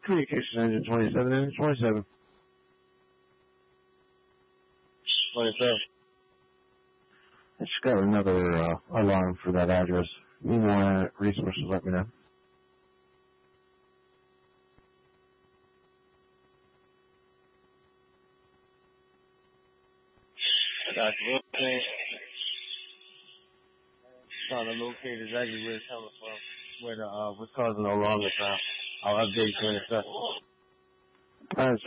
Communication engine 27, engine 27. 27. I just got another alarm for that address. Need more resources, let me know. Got you. Okay. Trying to locate exactly where it's coming from. Where the what's causing the alarm is now. I'll update you in a second. Alright,